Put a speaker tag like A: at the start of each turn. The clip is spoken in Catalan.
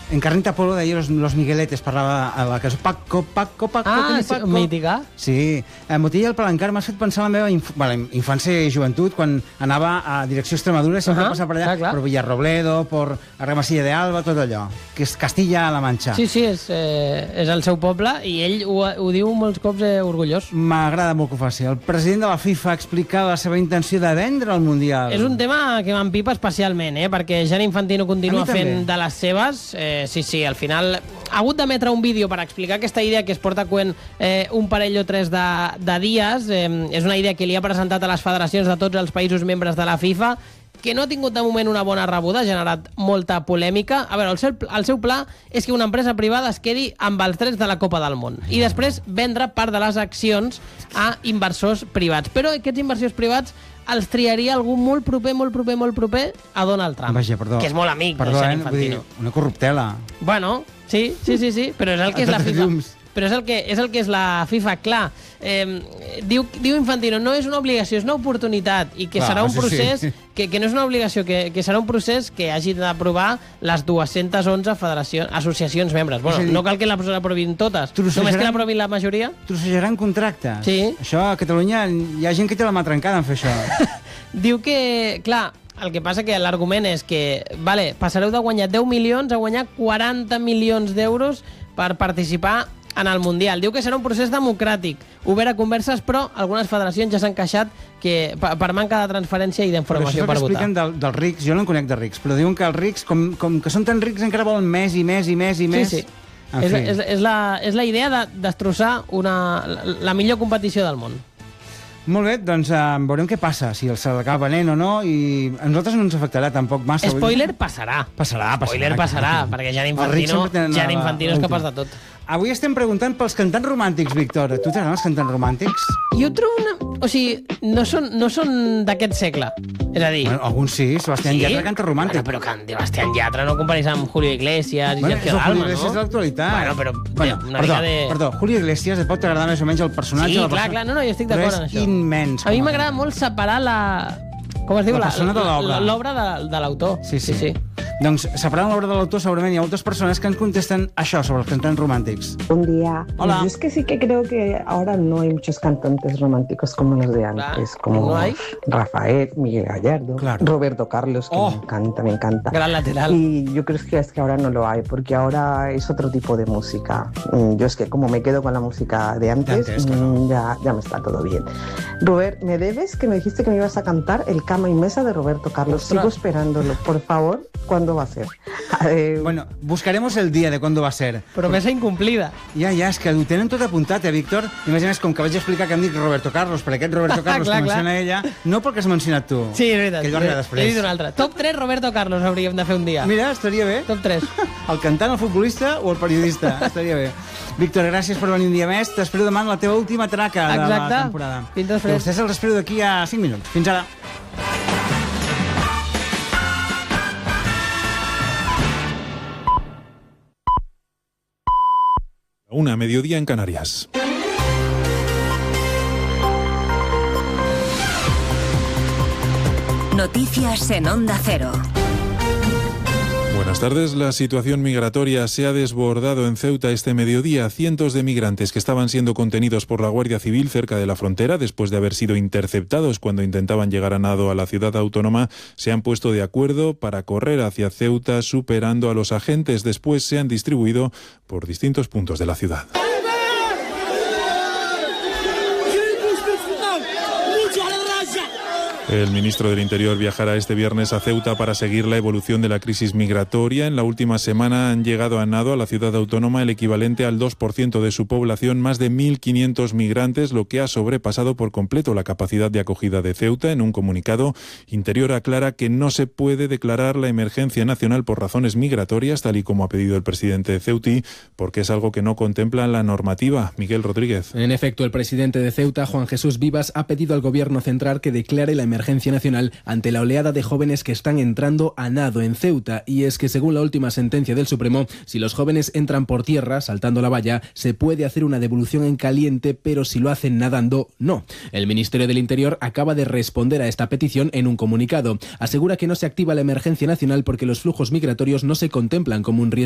A: Encarnita Polo deia los Migueletes, parlava a la cançó Paco,
B: mítica.
A: Sí, Motilla el Palancar m'ha fet pensar en la meva infància i joventut, quan anava a direcció Extremadura, sempre passava per allà, per Villarrobledo, per Argamasilla de Alba, tot allò, que és Castilla-La Manxa.
B: Sí, és el seu poble, i ell ho diu molts cops orgullós.
A: M'agrada molt que ho faci. El president de la FIFA explica la seva intenció de vendre el Mundial.
B: És un tema que m'empipa especialment, perquè Gianni Infantino continua fent de les seves. Sí, al final ha hagut d'emetre un vídeo per explicar aquesta idea que es porta coent un parell o tres de dies. És una idea que li ha presentat a les federacions de tots els països membres de la FIFA, que no ha tingut de moment una bona rebuda, ha generat molta polèmica. A veure, el seu pla és que una empresa privada es quedi amb els drets de la Copa del Món i després vendre part de les accions a inversors privats. Però aquests inversors privats els triaria algú molt proper a Donald Trump.
A: Vaja, perdó.
B: Que és molt amic de Gianni Infantino.
A: Una corruptela.
B: Bueno, sí, però és el que és la FIFA. Però és el que és la FIFA, clar. Diu Infantino, no és una obligació, és una oportunitat, i que serà un procés que no és una obligació, que serà un procés que hagi d'aprovar les 211 associacions membres. Bueno, no cal que l'aprovin totes, només que l'aprovin la majoria.
A: Trossejaran contractes.
B: Sí.
A: Això a Catalunya hi ha gent que té la mà trencada en fer això.
B: Diu que, clar, el que passa que l'argument és que, passareu de guanyar 10 milions a guanyar 40 milions d'euros per participar en el Mundial. Diu que serà un procés democràtic, obert a converses, però algunes federacions ja s'han queixat per manca de transferència i d'informació per votar.
A: Però això que expliquen dels rics, jo no en conec de rics, però diuen que els rics, com que són tan rics, encara volen més i més.
B: Sí. És la idea de destrossar la millor competició del món.
A: Molt bé, doncs veurem què passa, si els acaba venent o no, i a nosaltres no ens afectarà tampoc massa.
B: Spoiler, passarà. Spoiler passarà, perquè Gianni Infantino és capaç de tot.
A: Avui estem preguntant pels cantants romàntics, Víctor. Tu t'agraden els cantants romàntics?
B: Jo trobo O sigui, no són d'aquest segle. És a dir...
A: Bueno, alguns sí, Sebastián Yatra canta romàntic.
B: Però Sebastián Yatra no compareix amb Julio Iglesias i Sergio Dalma, no?
A: Julio Iglesias és l'actualitat. Perdó, Julio Iglesias et pot agradar més o menys el personatge de la persona.
B: Sí, clar, no, jo estic d'acord en això.
A: Però és immens.
B: A mi m'agrada molt separar com es diu?
A: La persona de l'obra.
B: L'obra de l'autor.
A: Sí. Doncs, separant l'obra de l'autor, segurament hi ha moltes persones que ens contesten això sobre els cantants románticos.
C: Un día.
A: Hola.
C: Yo es que sí que creo que ahora no hay muchos cantantes románticos como los de antes, como
B: ¿no hay?
C: Rafael, Miguel Gallardo,
A: claro.
C: Roberto Carlos, que me encanta.
B: Gran lateral.
C: Y yo creo que es que ahora no lo hay, porque ahora es otro tipo de música. Yo es que como me quedo con la música de antes, claro. ya me está todo bien. Robert, ¿me debes que me dijiste que me ibas a cantar el Cama y Mesa de Roberto Carlos? Ostras. Sigo esperándolo, por favor. ¿Cuándo va a ser?
A: Bueno, buscaremos el dia de cuándo va a ser.
B: Promesa incomplida.
A: Ja, és que ho tenen tot apuntat, Víctor? I a més, com que vaig explicar que em dic Roberto Carlos, per aquest Roberto Carlos que menciona ella, no perquè has mencionat tu.
B: Sí, és veritat.
A: Que ell va arribar després.
B: He dit un altre. Top 3 Roberto Carlos hauríem de fer un dia.
A: Mira, estaria bé.
B: Top 3.
A: El cantant, el futbolista o el periodista? Estaria bé. Víctor, gràcies per venir un dia més. T'espero demà en la teva última traca de la temporada.
B: Fins després.
A: I vostès els espero d'aquí a 5 minuts. Fins ara.
D: Una, mediodía en Canarias.
E: Noticias en Onda Cero.
D: Buenas tardes. La situación migratoria se ha desbordado en Ceuta este mediodía. Cientos de migrantes que estaban siendo contenidos por la Guardia Civil cerca de la frontera, después de haber sido interceptados cuando intentaban llegar a nado a la ciudad autónoma, se han puesto de acuerdo para correr hacia Ceuta, superando a los agentes. Después se han distribuido por distintos puntos de la ciudad. El ministro del Interior viajará este viernes a Ceuta para seguir la evolución de la crisis migratoria. En la última semana han llegado a nado a la ciudad autónoma el equivalente al 2% de su población, más de 1.500 migrantes, lo que ha sobrepasado por completo la capacidad de acogida de Ceuta. En un comunicado, Interior aclara que no se puede declarar la emergencia nacional por razones migratorias, tal y como ha pedido el presidente ceutí, porque es algo que no contempla la normativa. Miguel Rodríguez.
F: En efecto, el presidente de Ceuta, Juan Jesús Vivas, ha pedido al gobierno central que declare la emergencia nacional ante la oleada de jóvenes que están entrando a nado en Ceuta. Y es que según la última sentencia del Supremo, si los jóvenes entran por tierra, saltando la valla, se puede hacer una devolución en caliente, pero si lo hacen nadando, no. El Ministerio del Interior acaba de responder a esta petición en un comunicado. Asegura que no se activa la emergencia nacional porque los flujos migratorios no se contemplan como un riesgo